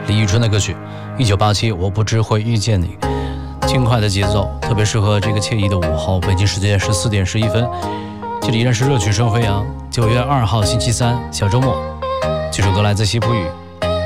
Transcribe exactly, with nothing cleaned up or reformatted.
李宇春的歌曲一九八七我不知会遇见你，轻快的节奏特别适合这个惬意的午后。北京时间十四点十一分，这里依然是热曲声飞扬。九月二号星期三小周末，这首歌来自西普语。